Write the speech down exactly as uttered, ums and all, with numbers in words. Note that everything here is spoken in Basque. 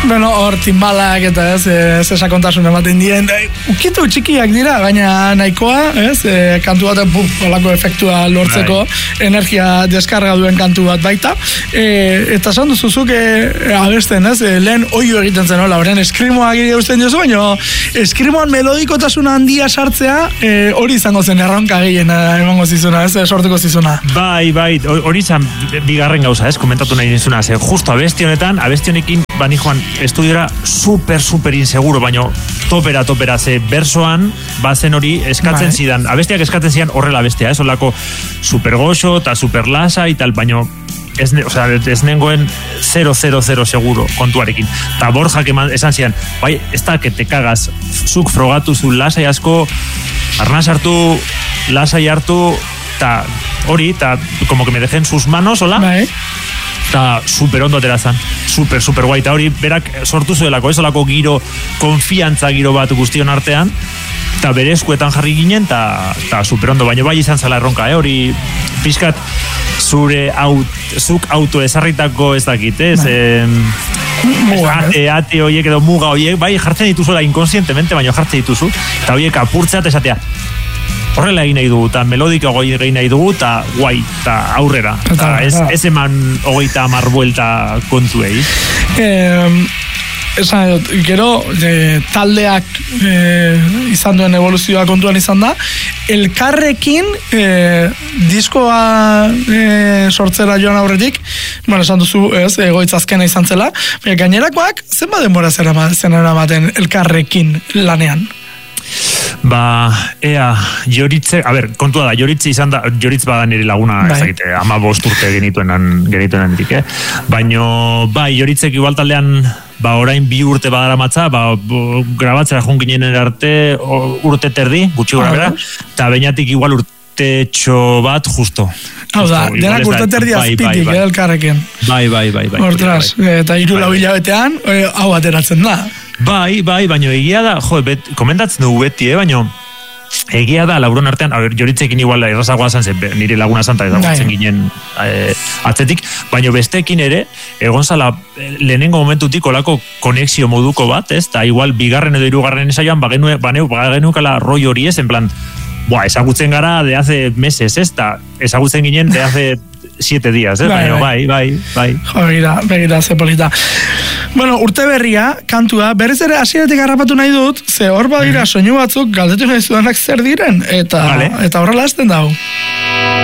Bueno, hor timbalak eta ez, ez esakontasun ematen dien. Ukitu txikiak dira, baina nahikoa, ez, e, kantu baten puf, olako efektua lortzeko, right. Energia deskarga duen kantu bat baita. E, eta esan duzuzuk e, abesten, ez, e, lehen oio egiten zen, hola, horren eskrimoa gire usten jozu, baina eskrimoan melodikotasun handia sartzea, e, hori izango zen erronka gehien emango zizuna, ez, sortuko zizuna. Bai, bai, hori izan bigarren gauza, ez, komentatu nahi nizuna, ze, justo abesti honetan, abesti honekin, bani joan, estudiora super, super inseguro, baino topera, topera, ze bersoan, bazen hori eskatzen bai. Zidan, abestiak eskatzen zidan horrela bestea, ez, olako super goxo, eta super lasa, eta baino, ez, o sea, ez nengoen zero, zero, zero seguro kontuarekin. Ta Borjak esan zidan, bai, ez da, que te cagas, zuk frogatu zu lasai asko, arnaz hartu, lasai hartu, ta hori, ta como que me dejen sus manos, hola? Bai. Eta super ondo aterazan, super, super guai, eta hori berak sortu zuelako, ez olako giro, konfiantza giro bat guztion artean, eta bere eskuetan jarri ginen, eta super ondo, baina bai izan zala erronka, eh? Hori pixkat zure aut, zuk auto ezarritako ez dakit, ez? Ate, ate horiek edo muga horiek, bai jartzen dituzuela inkonsientemente, baina jartzen dituzu, eta horiek apurtzeat esatea, horrela egin nahi dugu, eta melodika egin nahi dugu, eta guai, eta aurrera. Eta ez, ez eman hogeita hamar buelta kontuei. Eh, esan dut, gero eh, taldeak eh, izan duen evoluzioa kontuan izan da, elkarrekin eh, diskoa eh, sortzera joan aurretik, bueno, esan duzu, ez, egoitza azkena izan zela, gainerakoak, zenba denbora zen eramaten elkarrekin lanean? Ba, ea, Joritze, a ber, kontua da, Joritze izan da, Joritz bada nire laguna, bai. Ez dakite, ama bost urte genituenan, genituenan dik, eh? Baino, bai, Joritzek igual taldean, ba, orain bi urte badara matza, ba, grabatzera joan ginen arte, urte terdi, gutxi gora bera, eta bainatik igual urte txo bat, justo. Hau da, denak urte terdi azpitik, eh, elkarrekin. Bai, bai, bai, bai. Hortraz, eta hiru lau hilabetean, hau ateratzen da. Bai, bai, baino egia da, jo, bet, komentatzen dugu beti, eh, baino egia da, lauron artean, a ber, Joritzekin igual errazagoa zan zen, nire laguna santa ezagutzen ginen eh, atzetik, baino bestekin ere, egon zala lehenengo momentutik olako konexio moduko bat, ez, eta igual bigarren edo hirugarren esaioan, bagenue, baneu, bagenuekala roi hori ez, en plan, boa, ezagutzen gara de hace meses, ez, eta ezagutzen ginen de hace siete días, eh? Bai, bai, bai, bai. Jo, begira, begira, ze polita. Bueno, urte berria, kantua, berriz ere hasieratik harrapatu nahi dut, ze hor badira soinu batzuk galdetu nahi zudanak zer diren, eta, vale. Eta horrela hasten dago.